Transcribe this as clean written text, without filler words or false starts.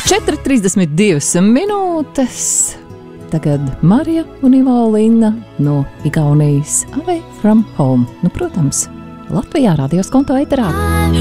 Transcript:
4,32 minūtes. Tagad Marija un Ivolina no Igaunijas Away from Home. Nu, protams, Latvijā radioskonto ēterā.